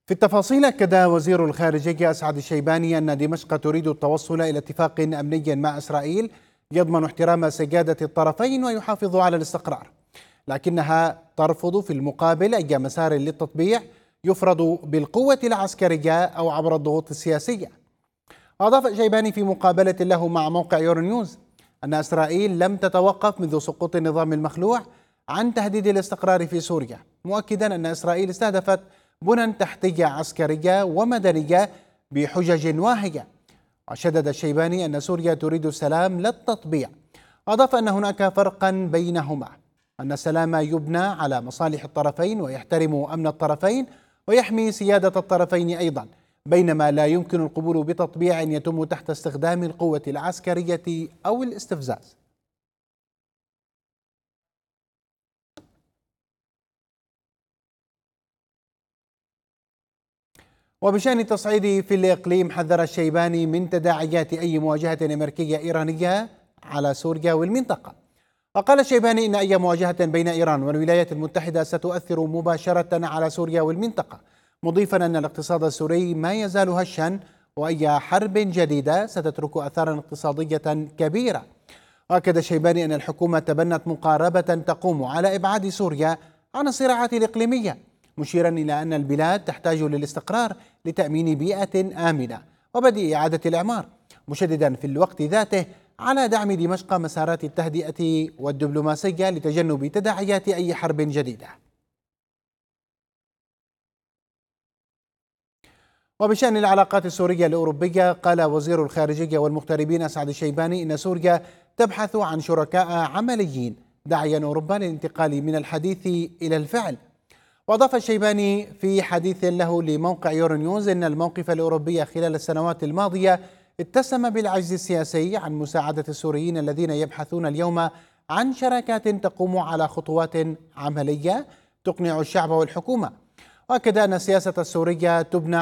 في التفاصيل أكد وزير الخارجية أسعد الشيباني أن دمشق تريد التوصل إلى اتفاق أمني مع إسرائيل يضمن احترام سجادة الطرفين ويحافظ على الاستقرار، لكنها ترفض في المقابل أي مسار للتطبيع يفرض بالقوة العسكرية أو عبر الضغوط السياسية. أضاف الشيباني في مقابلة له مع موقع يورونيوز أن إسرائيل لم تتوقف منذ سقوط النظام المخلوع عن تهديد الاستقرار في سوريا، مؤكدا أن إسرائيل استهدفت بنى تحتية عسكرية ومدنية بحجج واهية. وشدد الشيباني أن سوريا تريد السلام لا التطبيع. أضاف أن هناك فرقا بينهما، أن السلام يبنى على مصالح الطرفين ويحترم أمن الطرفين ويحمي سيادة الطرفين أيضا، بينما لا يمكن القبول بتطبيع يتم تحت استخدام القوة العسكرية أو الاستفزاز. وبشأن التصعيد في الإقليم، حذر الشيباني من تداعيات أي مواجهة أمريكية إيرانية على سوريا والمنطقة. وقال الشيباني إن أي مواجهة بين إيران والولايات المتحدة ستؤثر مباشرة على سوريا والمنطقة، مضيفا أن الاقتصاد السوري ما يزال هشا وأي حرب جديدة ستترك أثارا اقتصادية كبيرة. وأكد الشيباني أن الحكومة تبنت مقاربة تقوم على إبعاد سوريا عن الصراعات الإقليمية، مشيرا إلى أن البلاد تحتاج للاستقرار لتأمين بيئة آمنة وبدء إعادة الإعمار، مشددا في الوقت ذاته على دعم دمشق مسارات التهدئة والدبلوماسية لتجنب تداعيات أي حرب جديدة. وبشأن العلاقات السورية الأوروبية، قال وزير الخارجية والمغتربين أسعد الشيباني إن سوريا تبحث عن شركاء عمليين، داعيا أوروبا للانتقال من الحديث إلى الفعل. وأضاف الشيباني في حديث له لموقع يورونيوز إن الموقف الأوروبي خلال السنوات الماضية اتسم بالعجز السياسي عن مساعدة السوريين الذين يبحثون اليوم عن شراكات تقوم على خطوات عملية تقنع الشعب والحكومة. وأكد أن السياسة السورية تبنى